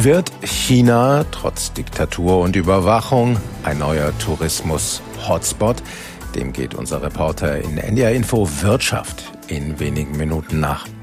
Wird China trotz Diktatur und Überwachung ein neuer Tourismus-Hotspot? Dem geht unser Reporter in NDR Info Wirtschaft in wenigen Minuten nach.